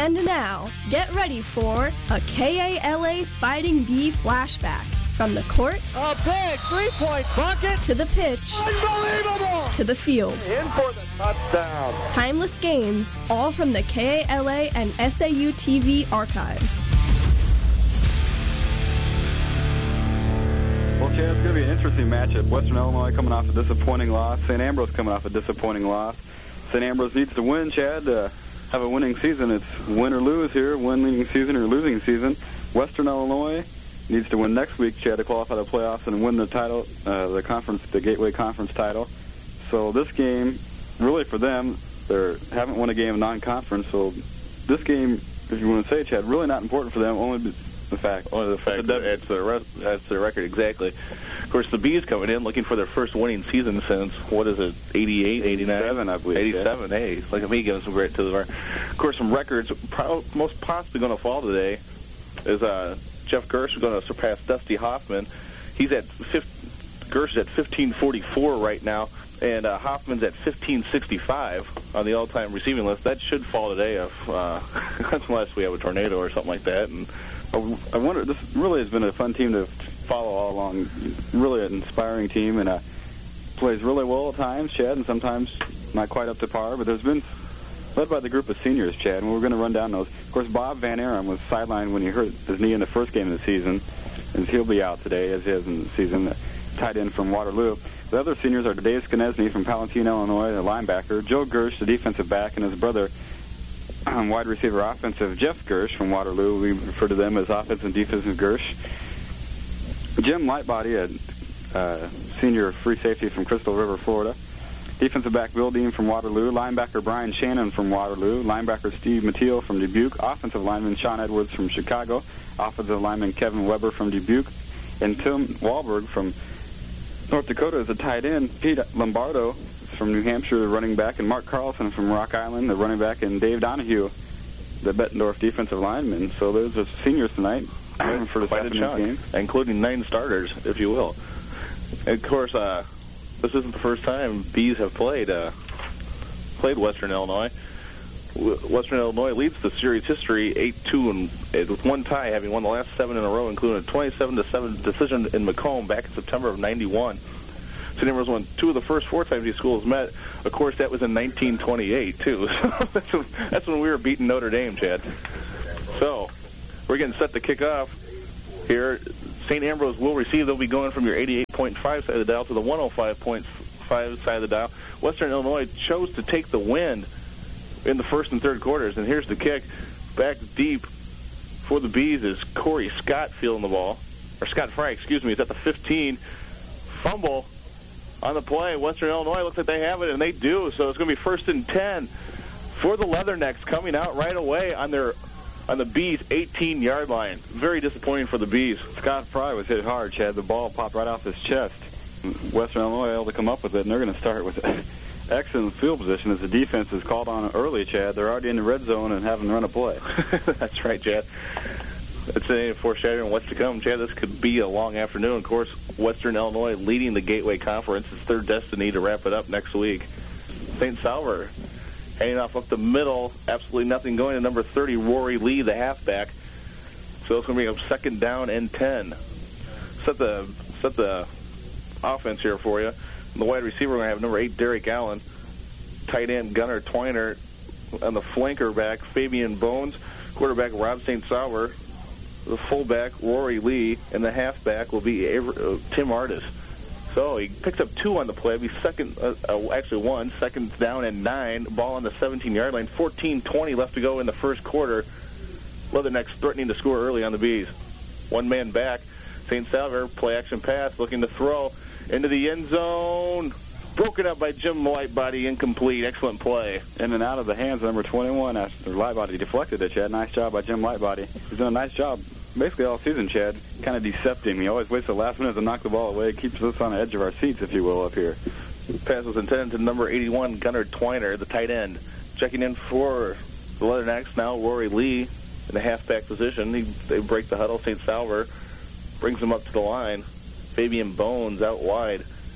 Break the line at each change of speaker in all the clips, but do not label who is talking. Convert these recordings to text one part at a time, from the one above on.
And now, get ready for a KALA Fighting Bee flashback. From the court,
a big three-point bucket,
to the pitch,
unbelievable,
to the field.
In for the touchdown.
Timeless games, all from the KALA and SAU TV archives.
Well, Chad, it's going to be an interesting matchup. Western Illinois coming off a disappointing loss. St. Ambrose coming off a disappointing loss. St. Ambrose needs to win, Chad, to have a winning season. It's win or lose here, winning season or losing season. Western Illinois needs to win next week, Chad, to qualify the playoffs and win the title, the Gateway Conference title. So this game, really for them, they haven't won a game of non-conference. So this game, if you want to say, Chad, really not important for them. Only the fact
that adds their record exactly. Of course, the Bees coming in looking for their first winning season since, what is it, 88, 89?
87, I believe.
87, yeah. Hey, look at me giving some credit to them. Of course, some records most possibly going to fall today is Jeff Gersh is going to surpass Dusty Hoffman. He's at Gersh is at 1544 right now, and Hoffman's at 1565 on the all-time receiving list. That should fall today unless we have a tornado or something like that. And
I wonder, this really has been a fun team to follow all along. Really an inspiring team, and plays really well at times, Chad, and sometimes not quite up to par. But there's been, led by the group of seniors, Chad, and we're going to run down those. Of course, Bob Van Arum was sidelined when he hurt his knee in the first game of the season, and he'll be out today, as he is in the season, tight end from Waterloo. The other seniors are Dave Skenesny from Palatine, Illinois, the linebacker, Joe Gersh, the defensive back, and his brother, wide receiver offensive, Jeff Gersh from Waterloo. We refer to them as offensive and defensive Gersh. Jim Lightbody, a senior free safety from Crystal River, Florida. Defensive back Bill Dean from Waterloo. Linebacker Brian Shannon from Waterloo. Linebacker Steve Mateo from Dubuque. Offensive lineman Sean Edwards from Chicago. Offensive lineman Kevin Weber from Dubuque. And Tim Wahlberg from North Dakota is a tight end. Pete Lombardo from New Hampshire, the running back. And Mark Carlson from Rock Island, the running back. And Dave Donahue, the Bettendorf defensive lineman. So those are seniors tonight for this afternoon's game.
Including 9 starters, if you will. And of course, this isn't the first time Bees have played Western Illinois. Western Illinois leads the series history 8-2 with one tie, having won the last 7 in a row, including a 27-7 decision in Macomb back in September of '91. St. Ambrose won 2 of the first 4 times these schools met. Of course, that was in 1928 too. So that's when we were beating Notre Dame, Chad. So we're getting set to kick off here. St. Ambrose will receive. They'll be going from your 88.5 side of the dial to the 105.5 side of the dial. Western Illinois chose to take the wind in the first and third quarters. And here's the kick. Back deep for the Bees is Corey Scott fielding the ball. Or Scott Fry, excuse me. He's at the 15. Fumble on the play. Western Illinois looks like they have it, and they do. So it's going to be 1st and 10 for the Leathernecks coming out right away on the Bees' 18-yard line. Very disappointing for the Bees.
Scott Fry was hit hard, Chad. The ball popped right off his chest. Western Illinois able to come up with it, and they're going to start with excellent field position as the defense is called on early, Chad. They're already in the red zone and having run a play.
That's right, Chad. That's a foreshadowing what's to come, Chad. This could be a long afternoon. Of course, Western Illinois leading the Gateway Conference. It's their destiny to wrap it up next week. St. Salver handing off up the middle. Absolutely nothing going to number 30, Rory Lee, the halfback. So it's going to be a 2nd down and 10. Set the offense here for you. The wide receiver, we're going to have number 8, Derek Allen. Tight end, Gunnar Twiner. On the flanker back, Fabian Bones. Quarterback, Rob St. Salver. The fullback, Rory Lee. And the halfback will be Tim Artis. So he picks up 2 on the play. It'll be actually 1. 2nd down and 9. Ball on the 17-yard line. 14:20 left to go in the first quarter. Leathernecks threatening to score early on the Bees. 1 man back. St. Salver, play-action pass, looking to throw into the end zone. Broken up by Jim Lightbody, incomplete. Excellent play.
In and out of the hands of number 21 after Lightbody deflected it, Chad. Nice job by Jim Lightbody. He's done a nice job basically all season, Chad. Kind of decept him. He always waits the last minute to knock the ball away. Keeps us on the edge of our seats, if you will, up here.
Pass was intended to number 81, Gunnar Twiner, the tight end. Checking in for the Leathernecks now, Rory Lee in the halfback position. They break the huddle. St. Salver brings him up to the line. Fabian Bones out wide.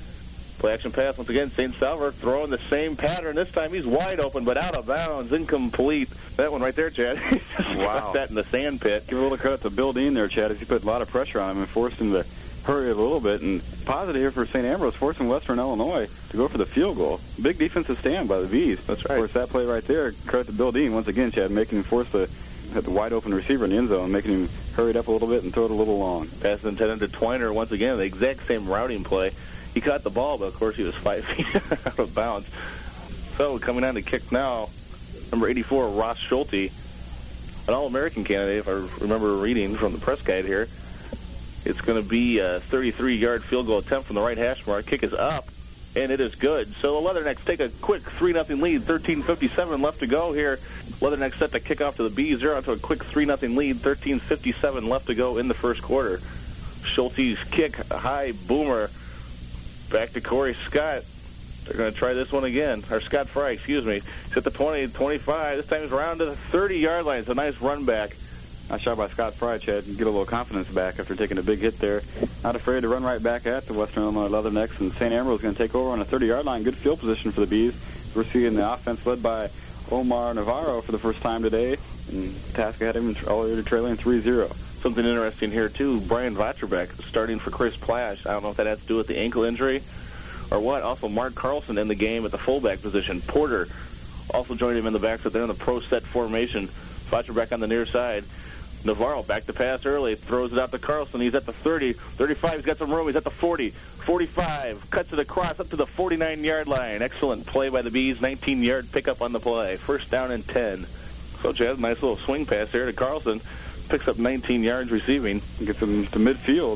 Play action pass once again. St. Salver throwing the same pattern. This time he's wide open, but out of bounds, incomplete. That one right there, Chad. Wow. That in the sand pit.
Give a little credit to Bill Dean there, Chad, as he put a lot of pressure on him and forced him to hurry it a little bit. And positive here for St. Ambrose, forcing Western Illinois to go for the field goal. Big defensive stand by the Bees.
That's right.
Of course, that play right there, credit to Bill Dean once again, Chad, making him force the wide open receiver in the end zone, making him hurry it up a little bit and throw it a little long.
Pass intended to Twiner once again, the exact same routing play. He caught the ball, but of course he was 5 feet out of bounds. So coming on to kick now, number 84, Ross Schulte, an All-American candidate, if I remember reading from the press guide here. It's going to be a 33-yard field goal attempt from the right hash mark. Kick is up, and it is good. So the Leathernecks take a quick 3-0 lead, 13:57 left to go here. Leathernecks set to kick off to the Bees. They're on to a quick 3-0 lead, 13:57 left to go in the first quarter. Schulte's kick, a high boomer. Back to Corey Scott. They're going to try this one again. Or Scott Fry, excuse me. He's at the 20, 25. This time he's around to the 30-yard line. It's a nice run back.
Nice shot by Scott Fry, Chad. Get a little confidence back after taking a big hit there. Not afraid to run right back at the Western Illinois Leathernecks. And St. Ambrose is going to take over on a 30-yard line. Good field position for the Bees. We're seeing the offense led by Omar Navarro for the first time today. And task ahead of him all the way to trailing 3-0.
Something interesting here, too. Brian Vacherbeck starting for Chris Plash. I don't know if that has to do with the ankle injury or what. Also, Mark Carlson in the game at the fullback position. Porter also joined him in the backfield there in the pro set formation. Vacherbeck on the near side. Navarro back to pass early. Throws it out to Carlson. He's at the 30. 35. He's got some room. He's at the 40. 45. Cuts it across up to the 49-yard line. Excellent play by the Bees. 19-yard pickup on the play. First down and 10. So, Chad, nice little swing pass there to Carlson. Picks up 19 yards receiving.
Gets him to midfield.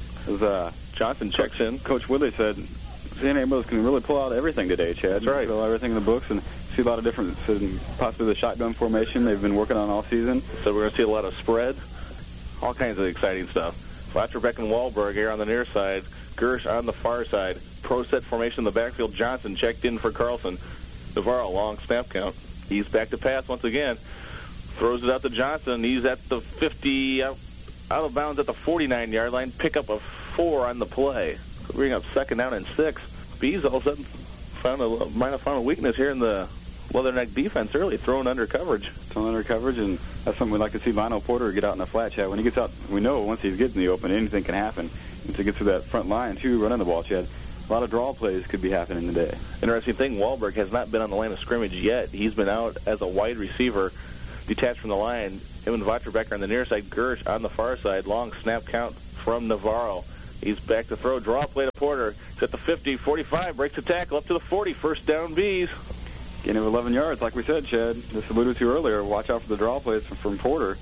As
Johnson checks in.
Coach Woodley said, St. Ambrose can really pull out everything today, Chad.
That's right.
Pull everything in the books and see a lot of different, possibly the shotgun formation they've been working on all season.
So we're going to see a lot of spread. All kinds of exciting stuff. Vacherbeck and Wahlberg here on the near side. Gersh on the far side. Pro set formation in the backfield. Johnson checked in for Carlson. Navarro, long snap count. He's back to pass once again. Throws it out to Johnson. He's at the 50, out of bounds at the 49-yard line. Pickup of 4 on the play. So bring up second down and 6. Bees all of a sudden might have found a weakness here in the Leatherneck defense early, throwing under coverage.
Throwing under coverage, and that's something we'd like to see Lionel Porter get out in the flat, Chad. When he gets out, we know once he's getting the open, anything can happen. And to get through that front line, too, running the ball, Chad, a lot of draw plays could be happening today.
Interesting thing, Wahlberg has not been on the line of scrimmage yet. He's been out as a wide receiver, detached from the line. Him and Vacherbeck on the near side, Gersh on the far side. Long snap count from Navarro. He's back to throw. Draw play to Porter. He's at the 50, 45, breaks the tackle up to the 40. First down, Bees.
Gain of 11 yards, like we said, Chad. This alluded to earlier. Watch out for the draw plays from Porter.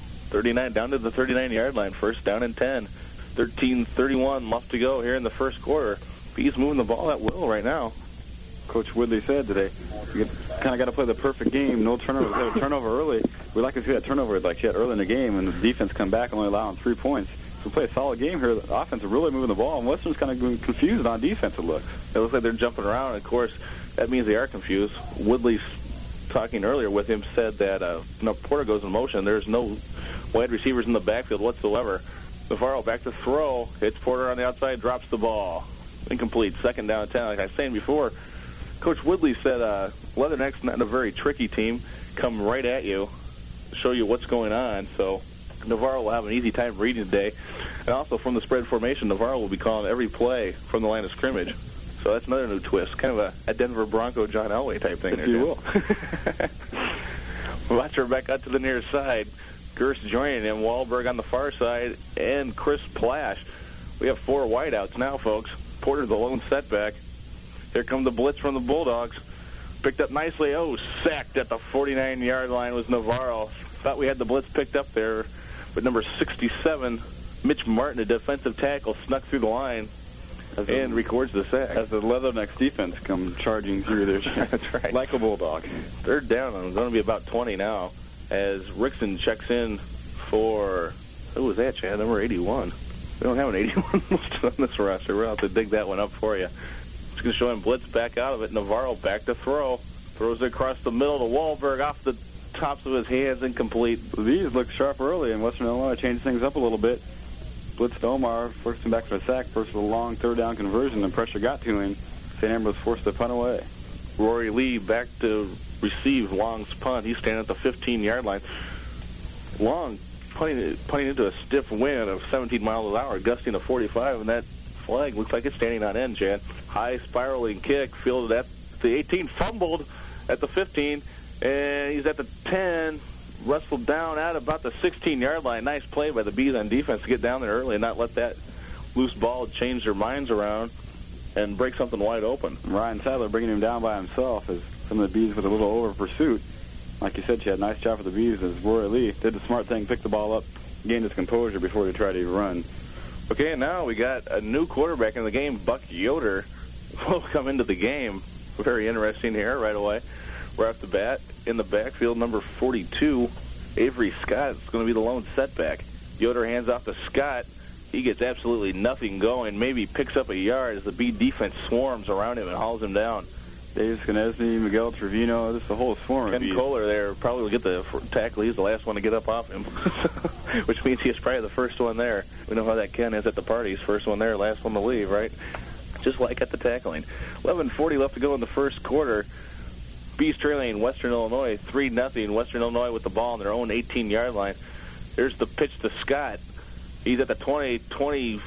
39 down to the 39-yard line. First down and 10. 13:31 left to go here in the first quarter. Bees moving the ball at will right now.
Coach Woodley said today, you kind of got to play the perfect game. No turnover. Have a turnover early. We'd like to see that turnover like Chad early in the game, and the defense come back only allowing 3 points. So we play a solid game here. The offense is really moving the ball, and Western's kind of going confused on defense, it looks.
It looks like they're jumping around. Of course, that means they are confused. Woodley, talking earlier with him, said that Porter goes in motion. There's no wide receivers in the backfield whatsoever. Navarro back to throw. Hits Porter on the outside, drops the ball. Incomplete. Second down and 10. Like I was saying before, Coach Woodley said Leatherneck's not a very tricky team. Come right at you, show you what's going on. So Navarro will have an easy time reading today. And also from the spread formation, Navarro will be calling every play from the line of scrimmage. So that's another new twist. Kind of a Denver Bronco John Elway type thing.
If you will.
Watcher back out to the near side. Gerst joining him. Wahlberg on the far side. And Chris Plash. We have 4 wideouts now, folks. Porter the lone setback. Here comes the blitz from the Bulldogs. Picked up nicely. Oh, sacked at the 49-yard line was Navarro. Thought we had the blitz picked up there. But number 67, Mitch Martin, a defensive tackle, snuck through the line and records the sack.
As the Leathernecks defense come charging through there.
That's right.
Like a Bulldog.
Third down. It's going to be about 20 now as Rickson checks in for, who was that, Chad? Number 81. We don't have an 81 listed on this roster. We'll have to dig that one up for you. Just going to show him blitz back out of it. Navarro back to throw. Throws it across the middle to Wahlberg off the tops of his hands, incomplete.
These look sharp early, and Western Illinois changed things up a little bit. blitzed Omar, forced him back for a sack, first with a long third down conversion, and pressure got to him. St. Ambrose forced the punt away.
Rory Lee back to receive Long's punt. He's standing at the 15-yard line. Long punting into a stiff wind of 17 miles an hour, gusting to 45, and that flag looks like it's standing on end, Chad. High spiraling kick, fielded at the 18, fumbled at the 15, and he's at the 10, wrestled down at about the 16-yard line. Nice play by the Bees on defense to get down there early and not let that loose ball change their minds around and break something wide open.
Ryan Sadler bringing him down by himself as some of the Bees with a little over pursuit. Like you said, Chad, nice job for the Bees as Rory Lee did the smart thing, picked the ball up, gained his composure before he tried to run.
Okay, and now we got a new quarterback in the game. Buck Yoder will come into the game. Very interesting here right away. Right off the bat, in the backfield, number 42, Avery Scott is going to be the lone setback. Yoder hands off to Scott. He gets absolutely nothing going. Maybe picks up a yard as the Bee defense swarms around him and hauls him down.
Dave Skenesny, Miguel Trevino, this is the whole swarm.
Ken Kohler there probably will get the tackle. He's the last one to get up off him, which means he's probably the first one there. We know how that Ken is at the parties. First one there, last one to leave, right? Just like at the tackling. 11:40 left to go in the first quarter. Bees trailing Western Illinois 3-0. Western Illinois with the ball on their own 18-yard line. There's the pitch to Scott. He's at the 20-25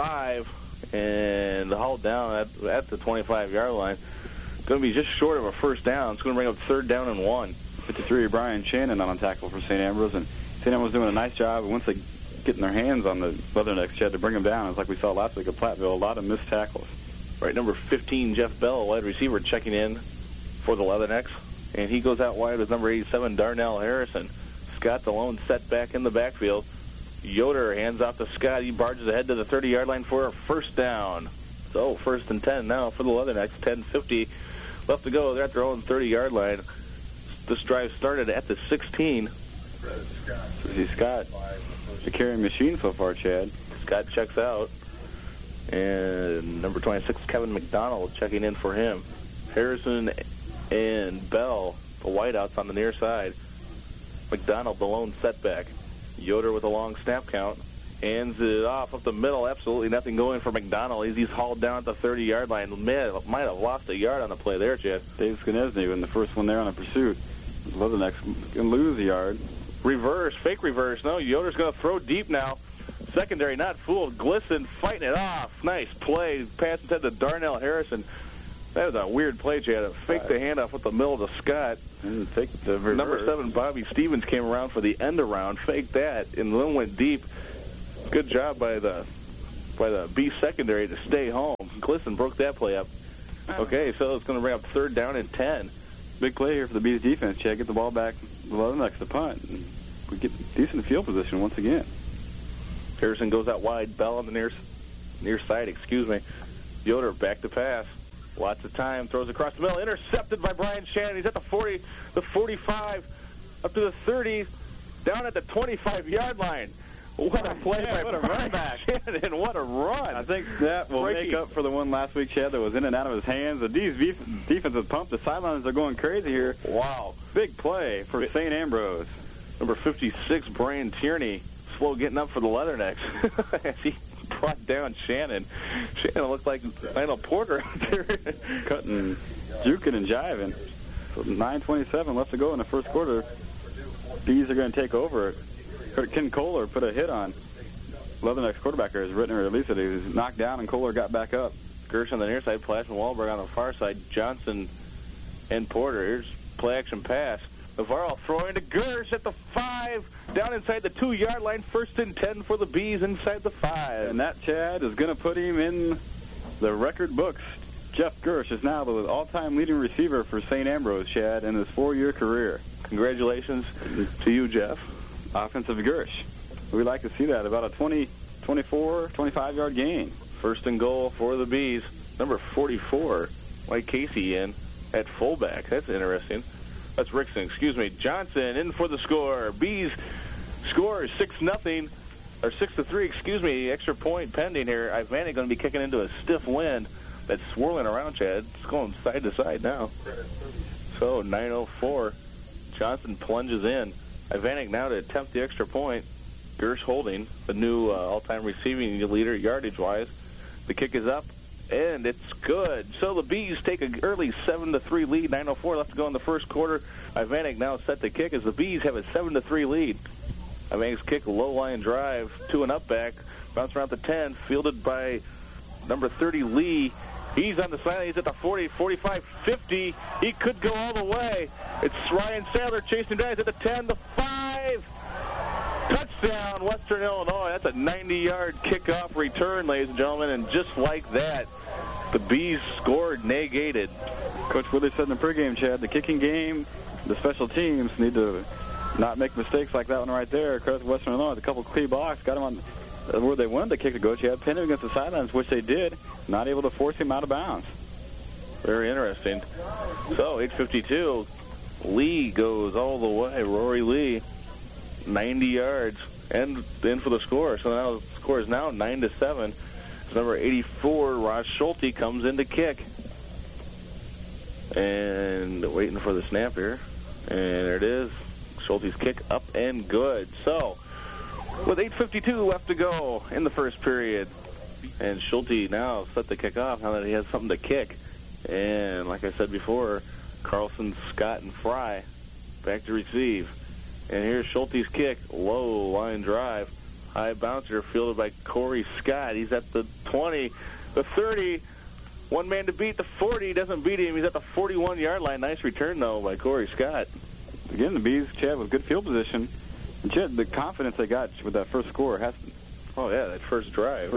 and hauled down at the 25-yard line. Going to be just short of a first down. It's going to bring up third down and 1.
53, Brian Shannon on a tackle for St. Ambrose, and St. Ambrose doing a nice job. Once they getting their hands on the Leathernecks, you had to bring them down. It's like we saw last week at Platteville, a lot of missed tackles.
Right, number 15, Jeff Bell, wide receiver, checking in for the Leathernecks, and he goes out wide with number 87, Darnell Harrison. Scott, the lone setback in the backfield. Yoder hands off to Scott. He barges ahead to the 30-yard line for a first down. So first and 10 now for the Leathernecks. 10:50 left to go. They're at their own 30-yard line. This drive started at the 16.
Scott, the carrying machine so far, Chad.
Scott checks out. And number 26, Kevin McDonald, checking in for him. Harrison and Bell, the wideouts on the near side. McDonald, the lone setback. Yoder with a long snap count. Hands it off up the middle. Absolutely nothing going for McDonald. He's hauled down at the 30-yard line. Might have lost a yard on the play there, Chad.
Dave Skenesny in the first one there on a pursuit. Leathernecks can lose a yard.
Reverse, fake reverse. No, Yoder's going to throw deep now. Secondary not fooled. Glisson fighting it off. Nice play. Pass instead to Darnell Harrison. That was a weird play, Chad. Fake the handoff with the middle to Scott.
And take the reverse.
Number 7, Bobby Stevens, came around for the end around. Faked that and then went deep. Good job by the B secondary to stay home. Glisson broke that play up. Okay, so it's going to bring up third down and 10.
Big play here for the Bees defense, Chad. Get the ball back. The Leathernecks to punt. And we get decent field position once again.
Harrison goes out wide. Bell on the near side, Yoder back to pass. Lots of time. Throws across the middle. Intercepted by Brian Shannon. He's at the 40, the 45, up to the 30, down at the 25-yard line. What a play by Brian Shannon. What a run.
I think that will make up for the one last week, Chad, that was in and out of his hands. The D's defense is pumped. The sidelines are going crazy here.
Wow.
Big play for St. Ambrose.
Number 56, Brian Tierney, slow getting up for the Leathernecks as he brought down Shannon. Shannon looked like Lionel Porter out there.
Cutting, juking, and jiving. So 9:27 left to go in the first quarter. Bees are going to take over. Ken Kohler put a hit on Leathernecks quarterback here, as Rittner released it. He was knocked down, and Kohler got back up.
Gersh on the near side, Plash and Wahlberg on the far side. Johnson and Porter. Here's play-action pass. Navarro throwing to Gersh at the 5, down inside the 2-yard line. First and 10 for the Bees inside the 5.
And that, Chad, is going to put him in the record books. Jeff Gersh is now the all-time leading receiver for St. Ambrose, Chad, in his 4-year career.
Congratulations to you, Jeff.
Offensive Gersh. We like to see that. About a 20, 24, 25-yard gain.
First and goal for the Bees. Number 44, Mike Casey in at fullback. That's interesting. That's Rickson, Johnson in for the score. Bees score 6-0, or 6-3, Extra point pending here. Ivanic going to be kicking into a stiff wind that's swirling around, Chad. It's going side to side now. So 9:04, Johnson plunges in. Ivanic now to attempt the extra point. Gersh Holding, the new all-time receiving leader yardage-wise. The kick is up, and it's good. So the Bees take an early 7-3 lead. 9:04 left to go in the first quarter. Ivanek now set to kick as the Bees have a 7-3 lead. Ivanek's kick, low line drive, to an up back, bounce around the 10, fielded by number 30 Lee. He's on the sideline. He's at the 40, 45, 50. He could go all the way. It's Ryan Sadler chasing down. He's at the 10, the 5. Touchdown, Western Illinois. That's a 90-yard kickoff return, ladies and gentlemen. And just like that, the Bees scored, negated.
Coach Willie said in the pregame, Chad, the kicking game, the special teams need to not make mistakes like that one right there. Western Illinois had a couple of key blocks, got him on where they wanted the kick to go. Chad pinned him against the sidelines, which they did, not able to force him out of bounds.
Very interesting. So, 8:52, Lee goes all the way. Rory Lee, 90 yards, and in for the score. So now the score is now 9-7. It's number 84, Ross Schulte, comes in to kick. And waiting for the snap here. And there it is. Schulte's kick up and good. So, with 8:52 left to go in the first period, and Schulte now set to kick off now that he has something to kick. And like I said before, Carlson, Scott, and Fry back to receive. And here's Schulte's kick, low line drive, high bouncer fielded by Corey Scott. He's at the 20, the 30, one man to beat, the 40, doesn't beat him. He's at the 41-yard line. Nice return, though, by Corey Scott.
Again, the Bees, Chad, with good field position. And Chad, the confidence they got with that first score has to...
Oh, yeah, that first drive.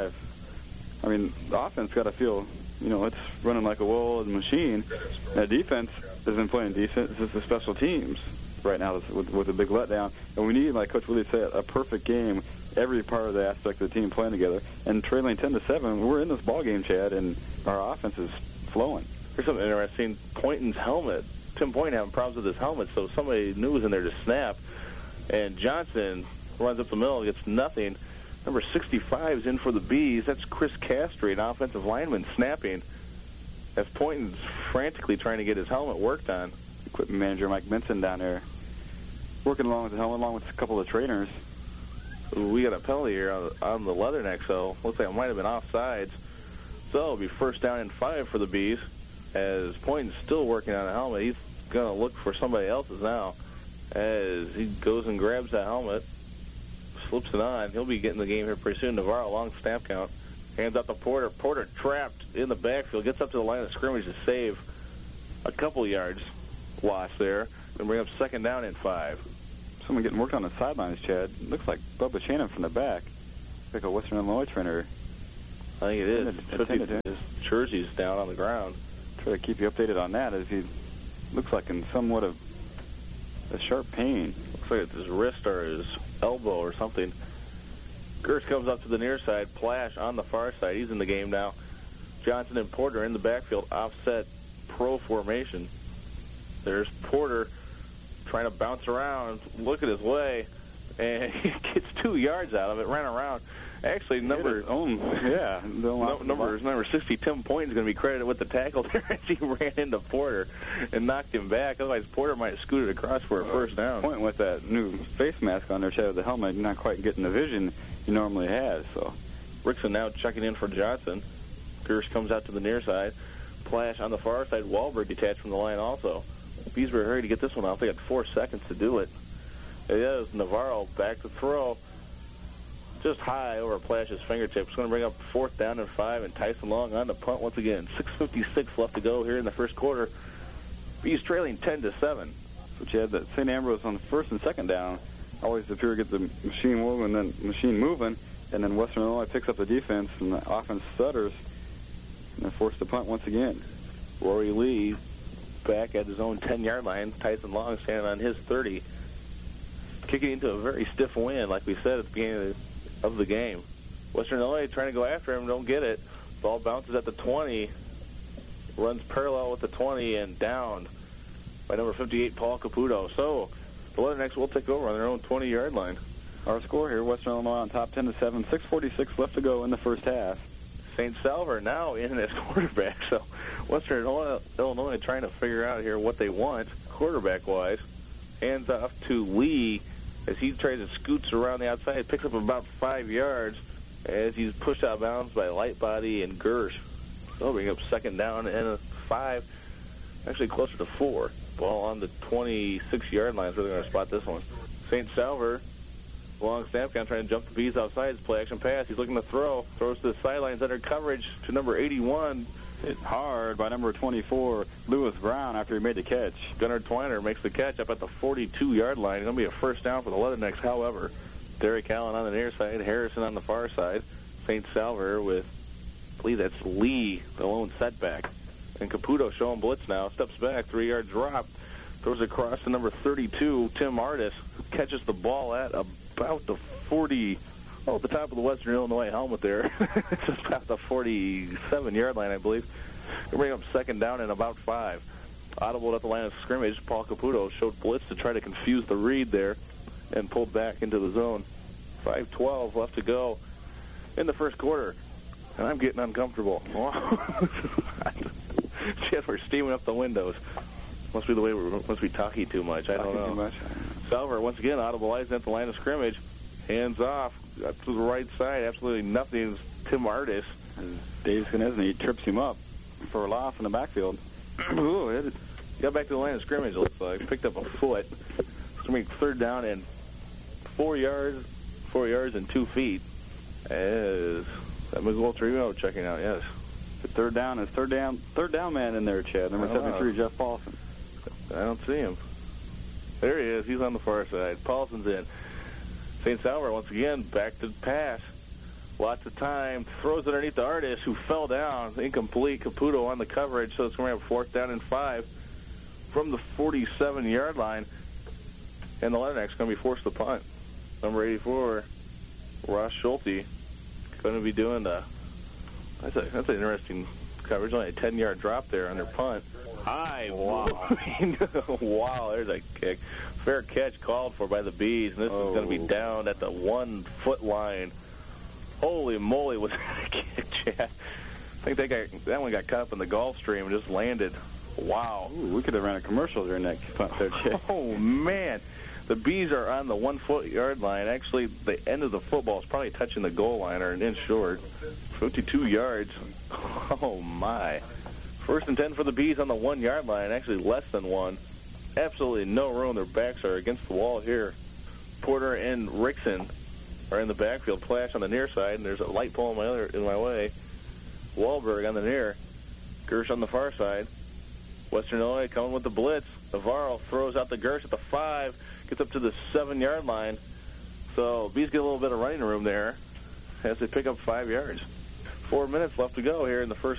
I mean, the offense got to feel, it's running like a well-oiled machine. That defense has been playing decent. It's just the special teams right now with a big letdown. And we need, like Coach Willie said, a perfect game, every part of the aspect of the team playing together. And trailing 10-7, we're in this ball game, Chad, and our offense is flowing.
Here's something interesting. Poynton's helmet. Tim Poynton having problems with his helmet, so somebody new was in there to snap. And Johnson runs up the middle, gets nothing. Number 65 is in for the Bees. That's Chris Castry, an offensive lineman, snapping as Poynton's frantically trying to get his helmet worked on.
Equipment manager Mike Benson down there working along with the helmet, along with a couple of trainers.
We got a penalty here on the Leatherneck, so looks like it might have been offsides. So it'll be first down and 5 for the Bees as Poynton's still working on a helmet. He's going to look for somebody else's now as he goes and grabs that helmet, slips it on. He'll be getting the game here pretty soon. Navarro, long snap count. Hands out to Porter. Porter trapped in the backfield. Gets up to the line of scrimmage to save a couple yards lost there. Then bring up second down and 5.
Someone getting worked on the sidelines, Chad. Looks like Bubba Shannon from the back. Like a Western Illinois trainer.
I think it is. His jersey's down on the ground.
Try to keep you updated on that as he looks like in somewhat of a sharp pain.
Looks like it's his wrist or his elbow or something. Gersh comes up to the near side. Plash on the far side. He's in the game now. Johnson and Porter in the backfield. Offset pro formation. There's Porter trying to bounce around, look at his way, and he gets 2 yards out of it, ran around. Actually, number 60, Tim Poynton, is going to be credited with the tackle there as he ran into Porter and knocked him back. Otherwise, Porter might have scooted across for a first down.
Poynton with that new face mask on there, Chad, with the helmet, not quite getting the vision he normally has. So
Rickson now checking in for Johnson. Gersh comes out to the near side. Plash on the far side. Wahlberg detached from the line also. Bees were hurried to get this one off. They got 4 seconds to do it. It is Navarro back to throw. Just high over Plash's fingertips. Going to bring up fourth down and 5, and Tyson Long on the punt once again. 6:56 left to go here in the first quarter. Bees trailing 10-7.
So Chad, that St. Ambrose on the first and second down always appear to get the machine moving, and then machine moving, and then Western Illinois picks up the defense, and the offense stutters, and they're forced to punt once again.
Rory Lee back at his own 10-yard line. Tyson Long standing on his 30. Kicking into a very stiff wind, like we said at the beginning of the game. Western Illinois trying to go after him, don't get it. Ball bounces at the 20, runs parallel with the 20, and downed by number 58, Paul Caputo. So the Leathernecks will take over on their own 20-yard line.
Our score here, Western Illinois on top 10-7, 6:46 left to go in the first half.
St. Salver now in as quarterback, so Western Illinois trying to figure out here what they want quarterback-wise. Hands off to Lee as he tries to scoots around the outside, picks up about 5 yards as he's pushed out of bounds by Lightbody and Gersh. So bring up second down and a 5, actually closer to 4. Ball on the 26-yard line is where they're going to spot this one. St. Salver, long snap count, trying to jump the Bees outside. It's play action pass. He's looking to throw. Throws to the sidelines under coverage to number 81.
Hit hard by number 24, Lewis Brown, after he made the catch.
Gunnar Twiner makes the catch up at the 42-yard line. It's going to be a first down for the Leathernecks. However, Derek Allen on the near side, Harrison on the far side. St. Salver with, I believe that's Lee, the lone setback. And Caputo showing blitz now. Steps back, 3-yard drop. Throws across to number 32, Tim Artis. Catches the ball at about the 40, at the top of the Western Illinois helmet there. It's about the 47-yard line, I believe. They bring up second down and about 5. Audible at the line of scrimmage. Paul Caputo showed blitz to try to confuse the read there and pulled back into the zone. 5:12 left to go in the first quarter. And I'm getting uncomfortable. Shit, we're steaming up the windows. Must be the way must be talking too much. I don't know.
Too much.
Salver, once again, audibleizing at the line of scrimmage. Hands off. Up to the right side. Absolutely nothing. Tim Artis.
Dave Skenesny, he trips him up for a loss in the backfield.
Ooh, got back to the line of scrimmage, it looks like. Picked up a foot. It's going to be third down and 4 yards. 4 yards and 2 feet. As that Miguel Torino checking out, yes.
The third down man in there, Chad. Number 73, Jeff Paulson.
I don't see him. There he is. He's on the far side. Paulson's in. St. Salver, once again, back to pass. Lots of time. Throws it underneath the Artist, who fell down. Incomplete. Caputo on the coverage, so it's going to have fourth down and 5 from the 47-yard line. And the Leathernecks going to be forced to punt. Number 84, Ross Schulte, going to be doing the... That's an interesting coverage. Only a 10-yard drop there on their punt. High. Wow. Wow, there's a kick. Fair catch called for by the Bees, and this is going to be down at the 1-foot line. Holy moly, was that a kick, Chad? I think that one got caught up in the Gulf Stream and just landed. Wow.
Ooh, we could have ran a commercial during that punt there, Chad.
Oh, man. The Bees are on the 1-foot-yard line. Actually, the end of the football is probably touching the goal line or an inch short. 52 yards. Oh, my. First and 10 for the Bees on the 1-yard line. Actually, less than 1. Absolutely no room. Their backs are against the wall here. Porter and Rickson are in the backfield. Flash on the near side, and there's a light pole in my way. Wahlberg on the near. Gersh on the far side. Western Illinois coming with the blitz. Navarro throws out the Gersh at the 5. Gets up to the 7-yard line. So Bees get a little bit of running room there as they pick up 5 yards. 4 minutes left to go here in the first